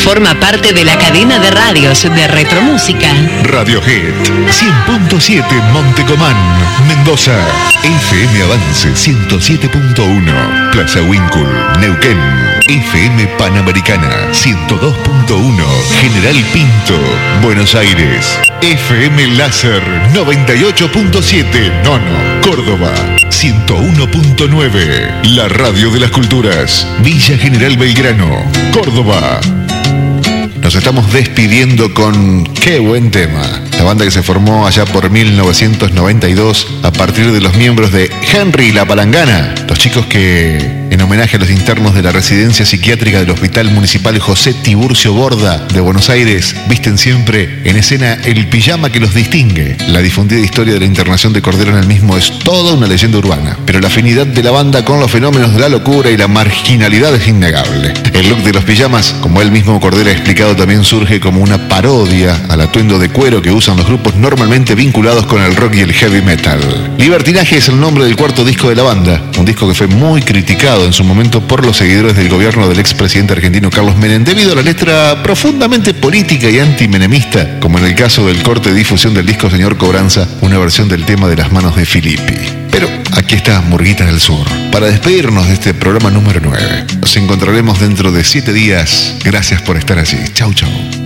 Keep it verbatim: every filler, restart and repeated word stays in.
forma parte de la cadena de radios de Retromúsica. Radiohead, cien punto siete Montecomán, Mendoza. F M Avance, ciento siete punto uno, Plaza Winkul, Neuquén. F M Panamericana, ciento dos punto uno, General Pinto, Buenos Aires. F M Láser, noventa y ocho punto siete, Nono, Córdoba. ciento uno punto nueve, la radio de las culturas. Villa General Belgrano, Córdoba. Nos estamos despidiendo con Qué buen tema. La banda que se formó allá por mil novecientos noventa y dos a partir de los miembros de Henry La Palangana, los chicos que, en homenaje a los internos de la residencia psiquiátrica del Hospital Municipal José Tiburcio Borda de Buenos Aires, visten siempre en escena el pijama que los distingue. La difundida historia de la internación de Cordero en el mismo es toda una leyenda urbana, pero la afinidad de la banda con los fenómenos de la locura y la marginalidad es innegable. El look de los pijamas, como él mismo Cordero ha explicado, también surge como una parodia al atuendo de cuero que usan los grupos normalmente vinculados con el rock y el heavy metal. Libertinaje es el nombre del cuarto disco de la banda, un disco que fue muy criticado en su momento por los seguidores del gobierno del expresidente argentino Carlos Menem debido a la letra profundamente política y antimenemista, como en el caso del corte de difusión del disco Señor Cobranza, una versión del tema de Las manos de Filippi. Pero aquí está Murguita del Sur, para despedirnos de este programa número nueve. Nos encontraremos dentro de siete días. Gracias por estar allí. Chau, chau.